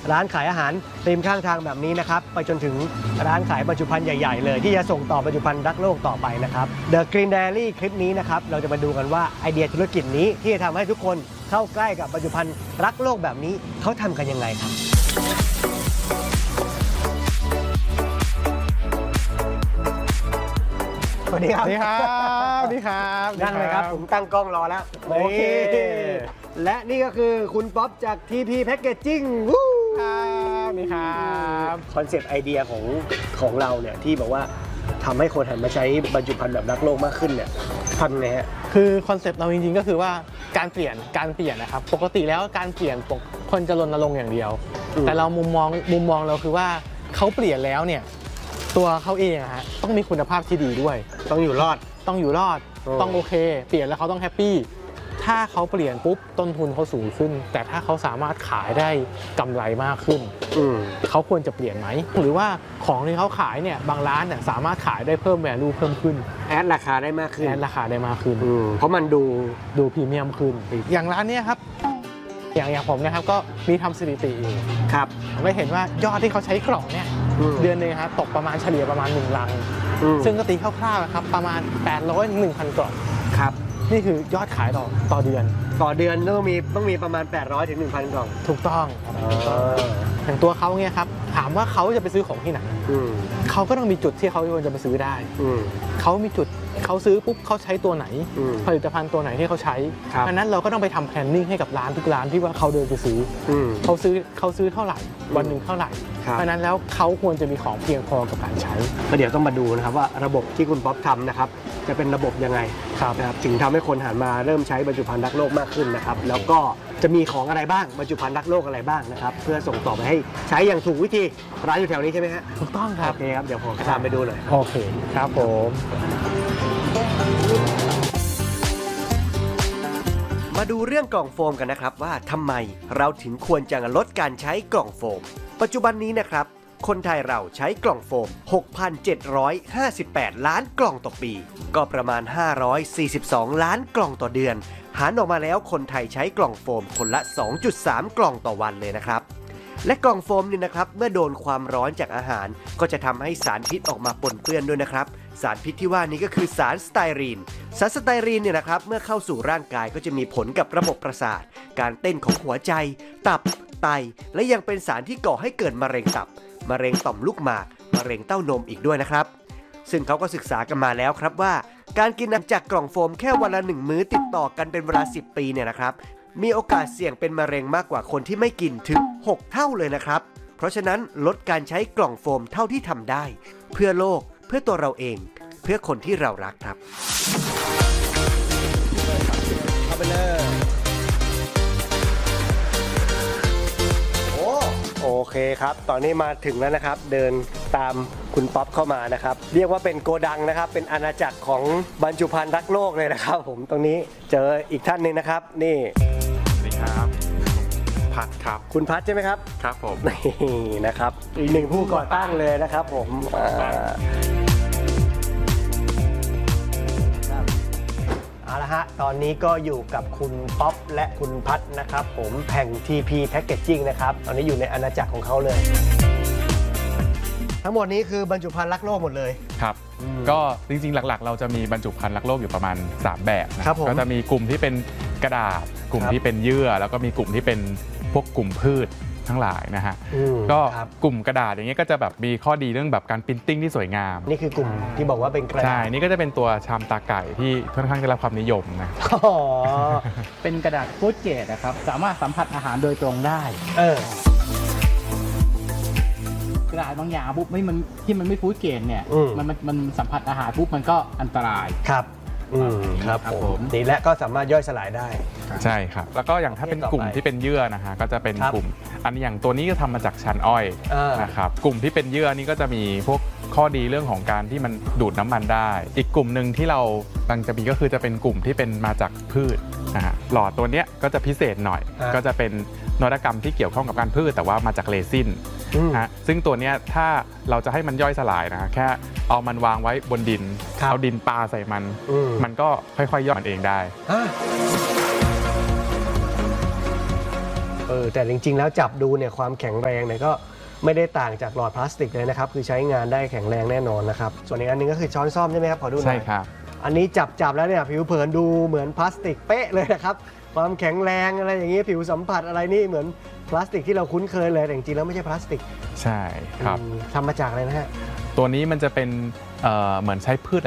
ร้านขายอาหารริมข้างทางแบบนี้นะครับไปจนถึงร้านขายบรรจุภัณฑ์ใหญ่ๆเลยที่จะส่งต่อบรรจุภัณฑ์รักโลกต่อไปนะครับ The Green Diary คลิปนี้นะครับเราจะมาดูกันว่าไอเดียธุรกิจนี้ที่จะทำให้ทุกคนเข้าใกล้กับบรรจุภัณฑ์รักโลกแบบนี้เขาทำกันยังไงครับสวัสดีครับสวัสดีครับสวัสดีครับนั่งเลยครับผมตั้งกล้องรอแล้วโอเคและนี่ก็คือคุณป๊อปจาก TP Packaging วู้ครับนี่ครับคอนเซปต์ไอเดียของเราเนี่ยที่บอกว่าทำให้คนหันมาใช้บรรจุภัณฑ์แบบรักโลกมากขึ้นเนี่ยทำไงฮะคือคอนเซปต์เราจริงๆก็คือว่าการเปลี่ยนนะครับปกติแล้วการเปลี่ยนคนจะรณรงค์อย่างเดียวแต่เรามุมมองเราคือว่าเขาเปลี่ยนแล้วเนี่ยตัวเขาเองฮะต้องมีคุณภาพที่ดีด้วยต้องอยู่รอดต้องโอเคเปลี่ยนแล้วเขาต้องแฮปปี้ถ้าเขาเปลี่ยนปุ๊บต้นทุนเขาสูงขึ้นแต่ถ้าเขาสามารถขายได้กำไรมากขึ้นเขาควรจะเปลี่ยนไหมหรือว่าของที่เขาขายเนี่ยบางร้านเนี่ยสามารถขายได้เพิ่มแวลูเพิ่มขึ้นแอดราคาได้มากขึ้นเพราะมันดูพรีเมียมขึ้นอย่างร้านนี้ครับอย่างผมนะครับก็มีทำสถิติอยู่ครับไม่เห็นว่ายอดที่เขาใช้กล่องเนี่ยเดือนนึงครับตกประมาณเฉลี่ยประมาณ1 ลังซึ่งก็ตีคร่าวๆครับประมาณ800 ถึง 1,000 กล่องครับนี่คือยอดขายต่อเดือนต้องมีประมาณ800 ถึง 1,000 กล่องถูกต้องอย่างตัวเขาเนี่ยครับถามว่าเขาจะไปซื้อของที่ไหนเขาก็ต้องมีจุดที่เขาจะไปซื้อได้เขามีจุดเขาซื้อปุ๊บเขาใช้ตัวไหนผลิตภัณฑ์ตัวไหนที่เขาใช้ดังนั้นเราก็ต้องไปทำแพลนนิ่งให้กับร้านทุกร้านที่ว่าเขาเดินไปซื้อเขาซื้อเท่าไหร่วันหนึ่งเท่าไหร่เพราะนั้นแล้วเขาควรจะมีของเพียงพอกับการใช้ก็เดี๋ยวต้องมาดูนะครับว่าระบบที่คุณป๊อปทำนะครับจะเป็นระบบยังไงนะครับถึงทำให้คนหันมาเริ่มใช้บรรจุภัณฑ์รักโลกมากขึ้นนะครับแล้วก็จะมีของอะไรบ้างบรรจุภัณฑ์รักโลกอะไรบ้างนะครับเพื่อส่งต่อไปให้ใช้อย่างถูกวิธีร้านอยู่แถวนี้ใช่ไหมฮะถูกต้องครับโอเคครับเดี๋ยวผมตามไปดูเลยโอเคครับผมมาดูเรื่องกล่องโฟมกันนะครับว่าทำไมเราถึงควรจะลดการใช้กล่องโฟมปัจจุบันนี้นะครับคนไทยเราใช้กล่องโฟม 6,758 ล้านกล่องต่อปีก็ประมาณ542ล้านกล่องต่อเดือนหารออกมาแล้วคนไทยใช้กล่องโฟมคนละ 2.3 กล่องต่อวันเลยนะครับและกล่องโฟมนี่นะครับเมื่อโดนความร้อนจากอาหารก็จะทำให้สารพิษออกมาปนเปื้อนด้วยนะครับสารพิษที่ว่านี้ก็คือสารสไตรีนเนี่ยนะครับเมื่อเข้าสู่ร่างกายก็จะมีผลกับระบบประสาทการเต้นของหัวใจตับไตและยังเป็นสารที่ก่อให้เกิดมะเร็งตับมะเร็งต่อมลูกหมากมะเร็งเต้านมอีกด้วยนะครับซึ่งเขาก็ศึกษากันมาแล้วครับว่าการกินจากกล่องโฟมแค่วันละ1 มื้อติดต่อกันเป็นเวลา10 ปีเนี่ยนะครับมีโอกาสเสี่ยงเป็นมะเร็งมากกว่าคนที่ไม่กินถึง6 เท่าเลยนะครับเพราะฉะนั้นลดการใช้กล่องโฟมเท่าที่ทำได้เพื่อโลกเพื่อตัวเราเองเพื่อคนที่เรารักครับเข้าไปเลยโอเคครับตอนนี้มาถึงแล้วนะครับเดินตามคุณป๊อปเข้ามานะครับเรียกว่าเป็นโกดังนะครับเป็นอาณาจักรของบรรจุภัณฑ์รักโลกเลยนะครับผมตรงนี้เจออีกท่านนึงนะครับนี่สวัสดีครับพัดครับคุณพัดใช่ไหมครับครับผมนี่นะครับอีกหนึ่งผู้ก่อตั้งเลยนะครับผมเอาละฮะตอนนี้ก็อยู่กับคุณป๊อปและคุณพัดนะครับผมแห่ง TP Packaging นะครับตอนนี้อยู่ในอาณาจักรของเขาเลยทั้งหมดนี้คือบรรจุภัณฑ์รักโลกหมดเลยครับก็จริงๆหลักๆเราจะมีบรรจุภัณฑ์รักโลกอยู่ประมาณ3 แบบนะก็จะมีกลุ่มที่เป็นกระดาษกลุ่มที่เป็นเยื่อแล้วก็มีกลุ่มที่เป็นพวกกลุ่มพืชทั้งหลายนะฮะก็กลุ่มกระดาษอย่างเงี้ยก็จะแบบมีข้อดีเรื่องแบบการปริ้นติ้งที่สวยงามนี่คือกลุ่มที่บอกว่าเป็นกระดาษใช่นี่ก็จะเป็นตัวชามตาไก่ที่ค่อนข้างได้รับความนิยมนะเป็นกระดาษฟู้ดเกรดนะครับสามารถสัมผัสอาหารโดยตรงได้กระดาษบางอย่างปุ๊บที่มันไม่ฟู้ดเกรดเนี่ยมันสัมผัสอาหารปุ๊บมันก็อันตรายครับครับผมนี่และก็สามารถย่อยสลายได้ใช่ครับแล้วก็อย่างถ้าเป็นกลุ่มที่เป็นเยื่อนะฮะก็จะเป็นกลุ่มอันอย่างตัวนี้ก็ทำมาจากชั้นอ้อยนะครับกลุ่มที่เป็นเยื่อนี่ก็จะมีพวกข้อดีเรื่องของการที่มันดูดน้ำมันได้อีกกลุ่มหนึ่งที่เรากำลังจะมีก็คือจะเป็นกลุ่มที่เป็นมาจากพืชนะฮะหลอดตัวนี้ก็จะพิเศษหน่อยก็จะเป็นนวัตกรรมที่เกี่ยวข้องกับการพืชแต่ว่ามาจากเรซินนะซึ่งตัวนี้ถ้าเราจะให้มันย่อยสลายนะแค่เอามันวางไว้บนดินเอาดินปาใส่มันก็ค่อยๆย่อยมันเองได้แต่จริงๆแล้วจับดูเนี่ยความแข็งแรงเนี่ยก็ไม่ได้ต่างจากหลอดพลาสติกเลยนะครับคือใช้งานได้แข็งแรงแน่นอนนะครับส่วนอีกอันนึงก็คือช้อนซ่อมใช่ไหมครับขอดูหน่อยใช่ครับอันนี้จับแล้วเนี่ยผิวเผินดูเหมือนพลาสติกเป๊ะเลยนะครับความแข็งแรงอะไรอย่างนี้ผิวสัมผัสอะไรนี่เหมือนพลาสติกที่เราคุ้นเคยเลยแต่จริงๆแล้วไม่ใช่พลาสติกใช่ครับทำมาจากอะไรนะฮะตัวนี้มันจะเป็นเหมือนใช้พืช